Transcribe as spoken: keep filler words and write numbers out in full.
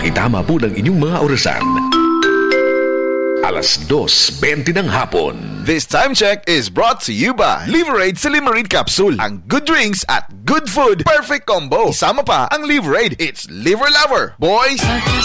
Pakitama po ng inyong mga orasan. Alas dos twenty ng hapon. This time check is brought to you by Liverade Silimarid Capsule. Ang good drinks at good food. Perfect combo. Isama pa ang Liverade. It's Liver Lover. Boys!